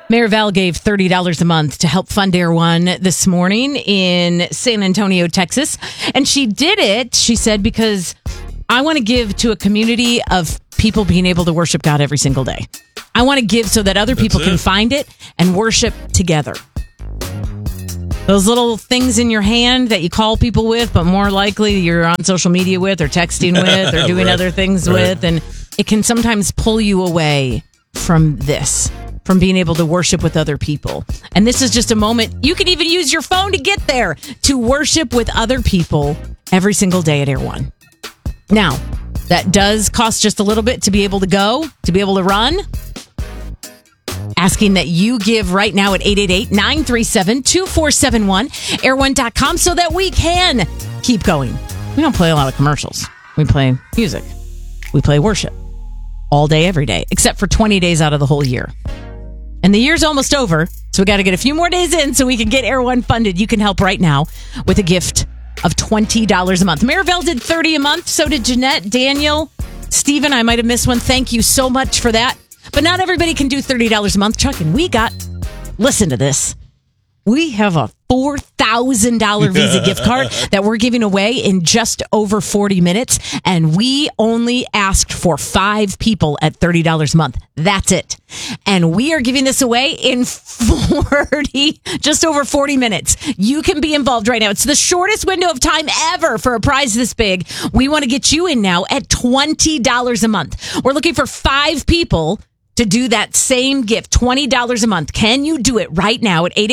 Mayor Val gave $30 a month to help fund Air One this morning in San Antonio, Texas. And she did it, she said, because I want to give to a community of people being able to worship God every single day. I want to give so that other people can find it and worship together. Those little things in your hand that you call people with, but more likely you're on social media with or texting with or doing other things with. And it can sometimes pull you away from this, from being able to worship with other people. And this is just a moment. You can even use your phone to get there, to worship with other people every single day at Air One. Now, that does cost just a little bit to be able to go, to be able to run. Asking that you give right now at 888-937-2471, air1.com, so that we can keep going. We don't play a lot of commercials. We play music. We play worship all day, every day, except for 20 days out of the whole year. And the year's almost over, so we got to get a few more days in so we can get Air One funded. You can help right now with a gift of $20 a month. Maribel did $30 a month. So did Jeanette, Daniel, Stephen. I might have missed one. Thank you so much for that. But not everybody can do $30 a month, Chuck. And listen to this. We have a $4,000 Visa gift card that we're giving away in just over 40 minutes. And we only asked for 5 people at $30 a month. That's it. And we are giving this away in just over 40 minutes. You can be involved right now. It's the shortest window of time ever for a prize this big. We want to get you in now at $20 a month. We're looking for 5 people to do that same gift, $20 a month. Can you do it right now at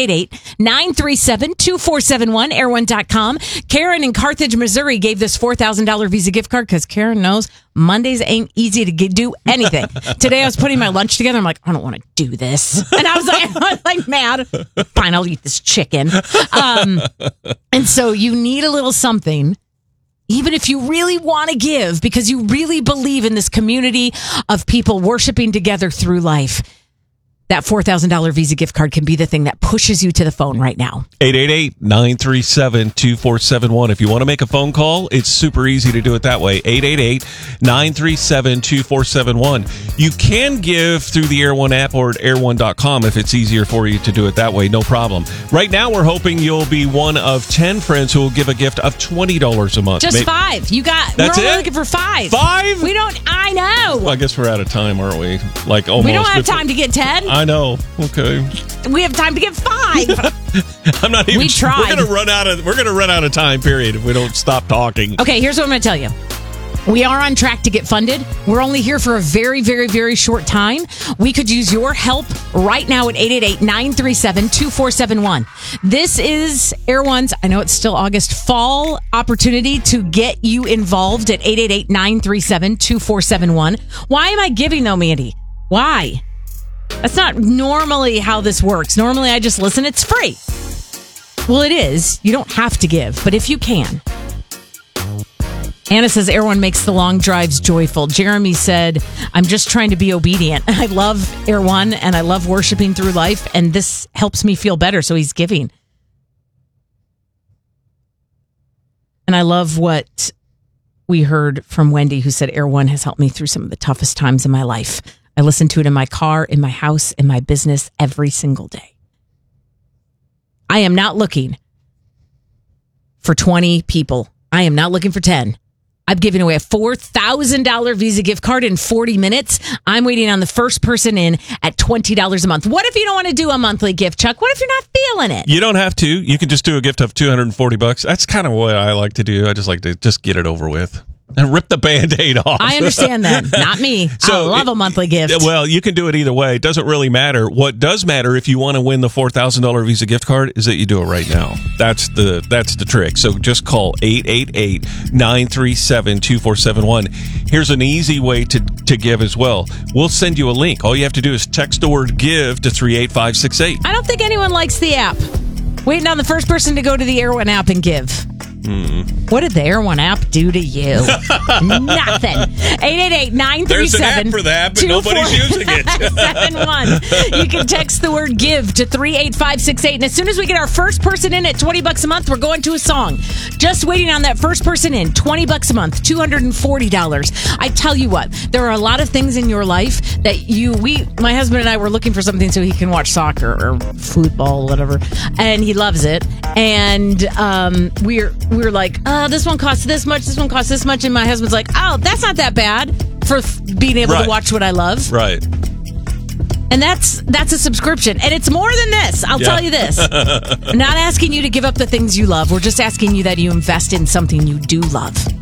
888-937-2471, air1.com? Karen in Carthage, Missouri gave this $4,000 Visa gift card because Karen knows Mondays ain't easy to do anything. Today I was putting my lunch together. I'm like, I don't want to do this. And I was like mad. Fine, I'll eat this chicken. And so you need a little something. Even if you really want to give, because you really believe in this community of people worshiping together through life, that $4,000 Visa gift card can be the thing that pushes you to the phone right now. 888-937-2471. If you want to make a phone call, it's super easy to do it that way. 888-937-2471. You can give through the Air One app or at air1.com if it's easier for you to do it that way. No problem. Right now, we're hoping you'll be one of 10 friends who will give a gift of $20 a month. Just 5. That's we're only looking for 5. 5? I know. Well, I guess we're out of time, aren't we? Like almost. We don't have time to get 10. I know. Okay. We have time to get 5. I'm not even. We tried. We're gonna run out of time. Period. If we don't stop talking. Okay. Here's what I'm gonna tell you. We are on track to get funded. We're only here for a very, very, very short time. We could use your help right now at 888-937-2471. This is Air One's, I know it's still August, fall opportunity to get you involved at 888-937-2471. Why am I giving though, Mandy? Why? That's not normally how this works. Normally I just listen. It's free. Well, it is. You don't have to give, but if you can. Anna says Air One makes the long drives joyful. Jeremy said, I'm just trying to be obedient. I love Air One and I love worshiping through life, and this helps me feel better. So he's giving. And I love what we heard from Wendy, who said Air One has helped me through some of the toughest times in my life. I listen to it in my car, in my house, in my business every single day. I am not looking for 20 people. I am not looking for 10. I'm giving away a $4,000 Visa gift card in 40 minutes. I'm waiting on the first person in at $20 a month. What if you don't want to do a monthly gift, Chuck? What if you're not feeling it? You don't have to. You can just do a gift of $240. That's kind of what I like to do. I just like to just get it over with. And rip the Band-Aid off. I understand that. Not me. I love a monthly gift. Well, you can do it either way. It doesn't really matter. What does matter if you want to win the $4,000 Visa gift card is that you do it right now. That's the trick. So just call 888-937-2471. Here's an easy way to give as well. We'll send you a link. All you have to do is text the word GIVE to 38568. I don't think anyone likes the app. Waiting on the first person to go to the Air One app and give. What did the Air One app do to you? Nothing. 888-937. There's an app for that, but nobody's using it. 71. You can text the word give to 38568. And as soon as we get our first person in at $20 a month, we're going to a song. Just waiting on that first person in. $20 a month, $240. I tell you what, there are a lot of things in your life that my husband and I were looking for something so he can watch soccer or football, whatever, and he loves it. And we're like, this one costs this much, this one costs this much, and my husband's like, oh, that's not that bad for being able to watch what I love. Right. And that's a subscription. And it's more than this. I'll tell you this. I'm not asking you to give up the things you love. We're just asking you that you invest in something you do love.